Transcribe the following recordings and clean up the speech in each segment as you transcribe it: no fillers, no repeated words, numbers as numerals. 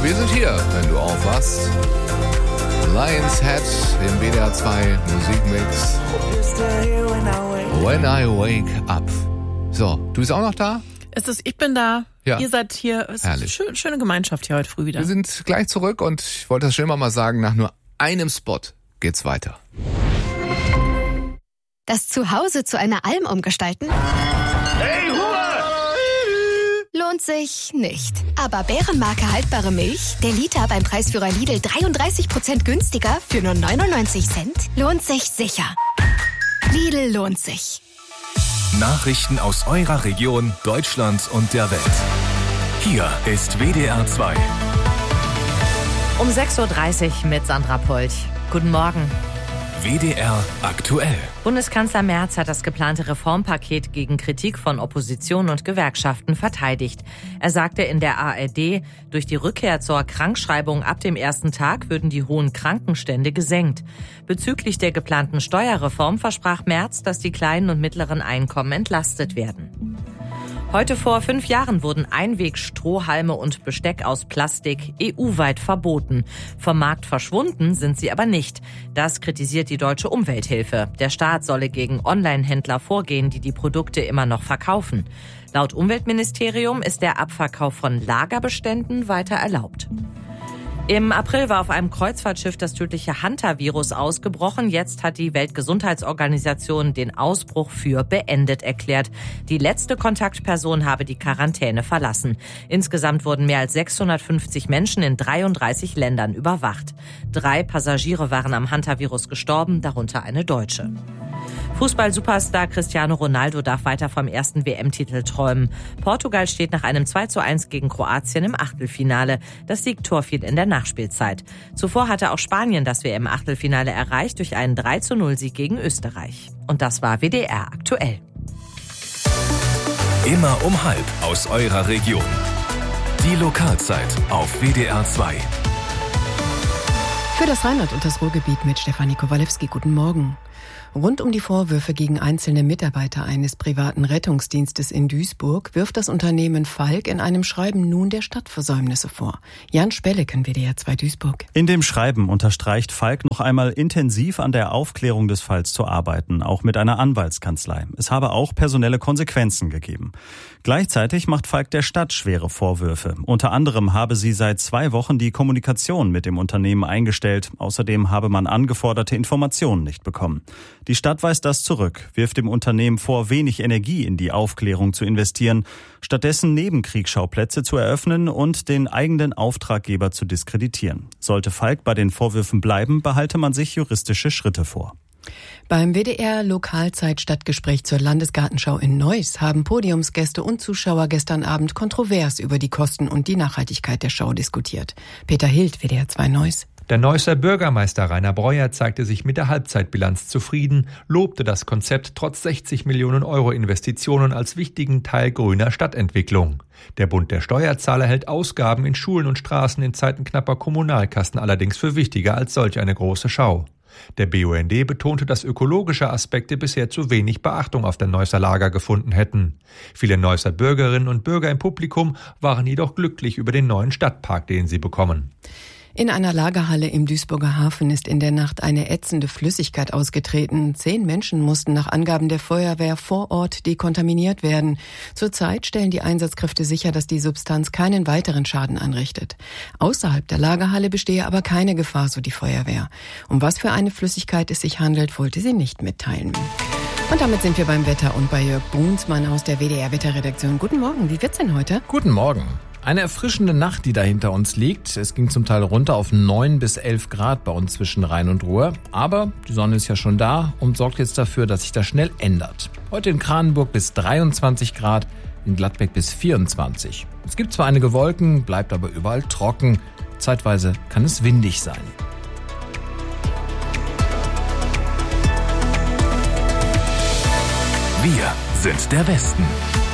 wir sind hier, wenn du aufwachst. Lions Head im WDR 2 Musikmix. When I Wake Up. So, du bist auch noch da? Ich bin da. Ja. Ihr seid hier. Es Herrlich. ist schöne Gemeinschaft hier heute früh wieder. Wir sind gleich zurück und ich wollte das schon mal sagen, nach nur einem Spot geht's weiter. Das Zuhause zu einer Alm umgestalten? Hey, Ruhe! Lohnt sich nicht. Aber Bärenmarke haltbare Milch, der Liter beim Preisführer Lidl 33% günstiger für nur 99 Cent, lohnt sich sicher. Lidl lohnt sich. Nachrichten aus eurer Region, Deutschland und der Welt. Hier ist WDR 2. Um 6.30 Uhr mit Sandra Polch. Guten Morgen. WDR aktuell. Bundeskanzler Merz hat das geplante Reformpaket gegen Kritik von Opposition und Gewerkschaften verteidigt. Er sagte in der ARD, durch die Rückkehr zur Krankschreibung ab dem ersten Tag würden die hohen Krankenstände gesenkt. Bezüglich der geplanten Steuerreform versprach Merz, dass die kleinen und mittleren Einkommen entlastet werden. Heute vor 5 Jahren wurden Einwegstrohhalme und Besteck aus Plastik EU-weit verboten. Vom Markt verschwunden sind sie aber nicht. Das kritisiert die Deutsche Umwelthilfe. Der Staat solle gegen Online-Händler vorgehen, die die Produkte immer noch verkaufen. Laut Umweltministerium ist der Abverkauf von Lagerbeständen weiter erlaubt. Im April war auf einem Kreuzfahrtschiff das tödliche Hantavirus ausgebrochen. Jetzt hat die Weltgesundheitsorganisation den Ausbruch für beendet erklärt. Die letzte Kontaktperson habe die Quarantäne verlassen. Insgesamt wurden mehr als 650 Menschen in 33 Ländern überwacht. 3 Passagiere waren am Hantavirus gestorben, darunter eine Deutsche. Fußball-Superstar Cristiano Ronaldo darf weiter vom ersten WM-Titel träumen. Portugal steht nach einem 2:1 gegen Kroatien im Achtelfinale. Das Siegtor fiel in der Nachspielzeit. Zuvor hatte auch Spanien das WM-Achtelfinale erreicht durch einen 3:0-Sieg gegen Österreich. Und das war WDR aktuell. Immer um 12:30 aus eurer Region. Die Lokalzeit auf WDR 2. Für das Rheinland und das Ruhrgebiet mit Stefanie Kowalewski. Guten Morgen. Rund um die Vorwürfe gegen einzelne Mitarbeiter eines privaten Rettungsdienstes in Duisburg wirft das Unternehmen Falk in einem Schreiben nun der Stadt Versäumnisse vor. Jan Spelleken, WDR 2 Duisburg. In dem Schreiben unterstreicht Falk noch einmal intensiv an der Aufklärung des Falls zu arbeiten, auch mit einer Anwaltskanzlei. Es habe auch personelle Konsequenzen gegeben. Gleichzeitig macht Falk der Stadt schwere Vorwürfe. Unter anderem habe sie seit 2 Wochen die Kommunikation mit dem Unternehmen eingestellt. Außerdem habe man angeforderte Informationen nicht bekommen. Die Stadt weist das zurück, wirft dem Unternehmen vor, wenig Energie in die Aufklärung zu investieren, stattdessen Nebenkriegsschauplätze zu eröffnen und den eigenen Auftraggeber zu diskreditieren. Sollte Falk bei den Vorwürfen bleiben, behalte man sich juristische Schritte vor. Beim WDR-Lokalzeit-Stadtgespräch zur Landesgartenschau in Neuss haben Podiumsgäste und Zuschauer gestern Abend kontrovers über die Kosten und die Nachhaltigkeit der Schau diskutiert. Peter Hild, WDR 2 Neuss. Der Neusser Bürgermeister Rainer Breuer zeigte sich mit der Halbzeitbilanz zufrieden, lobte das Konzept trotz 60 Millionen Euro Investitionen als wichtigen Teil grüner Stadtentwicklung. Der Bund der Steuerzahler hält Ausgaben in Schulen und Straßen in Zeiten knapper Kommunalkassen allerdings für wichtiger als solch eine große Schau. Der BUND betonte, dass ökologische Aspekte bisher zu wenig Beachtung auf der Neusser Lager gefunden hätten. Viele Neusser Bürgerinnen und Bürger im Publikum waren jedoch glücklich über den neuen Stadtpark, den sie bekommen. In einer Lagerhalle im Duisburger Hafen ist in der Nacht eine ätzende Flüssigkeit ausgetreten. 10 Menschen mussten nach Angaben der Feuerwehr vor Ort dekontaminiert werden. Zurzeit stellen die Einsatzkräfte sicher, dass die Substanz keinen weiteren Schaden anrichtet. Außerhalb der Lagerhalle bestehe aber keine Gefahr, so die Feuerwehr. Um was für eine Flüssigkeit es sich handelt, wollte sie nicht mitteilen. Und damit sind wir beim Wetter und bei Jörg Brunsmann aus der WDR-Wetterredaktion. Guten Morgen, wie wird's denn heute? Guten Morgen. Eine erfrischende Nacht, die da hinter uns liegt. Es ging zum Teil runter auf 9 bis 11 Grad bei uns zwischen Rhein und Ruhr. Aber die Sonne ist ja schon da und sorgt jetzt dafür, dass sich das schnell ändert. Heute in Kranenburg bis 23 Grad, in Gladbeck bis 24. Es gibt zwar einige Wolken, bleibt aber überall trocken. Zeitweise kann es windig sein. Wir sind der Westen.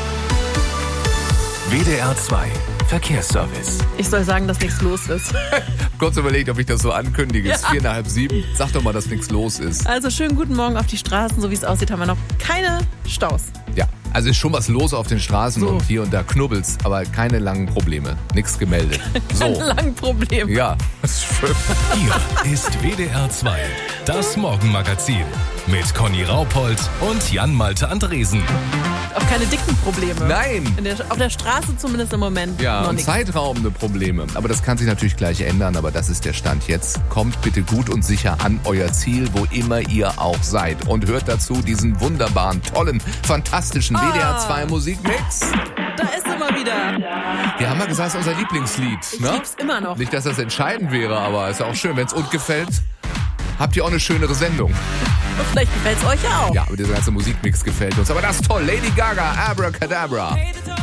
WDR 2 Verkehrsservice. Ich soll sagen, dass nichts los ist. Kurz überlegt, ob ich das so ankündige. Es ist 4 nach 7. Sag doch mal, dass nichts los ist. Also schönen guten Morgen auf die Straßen. So wie es aussieht, haben wir noch keine Staus. Ja, Also ist schon was los auf den Straßen So. und hier und da knubbelt's, aber keine langen Probleme. Nichts gemeldet. Kein So. langes Problem. Ja, das ist schön. Hier ist WDR 2, das Morgenmagazin mit Conny Raupold und Jan-Malte Andresen. Auch keine dicken Probleme. Nein. Auf der Straße zumindest im Moment Ja, noch und nichts. zeitraubende Probleme. Aber das kann sich natürlich gleich ändern, aber das ist der Stand jetzt. Kommt bitte gut und sicher an euer Ziel, wo immer ihr auch seid. Und hört dazu diesen wunderbaren, tollen, fantastischen WDR 2 Musikmix. Da ist er mal wieder. Wir haben mal gesagt, das ist unser Lieblingslied. Ich Ne? lieb's immer noch. Nicht, dass das entscheidend wäre, aber ist ja auch schön. Wenn es uns gefällt, habt ihr auch eine schönere Sendung. Und vielleicht gefällt's euch ja auch. Ja, aber dieser ganze Musikmix gefällt uns. Aber das ist toll. Lady Gaga, Abracadabra.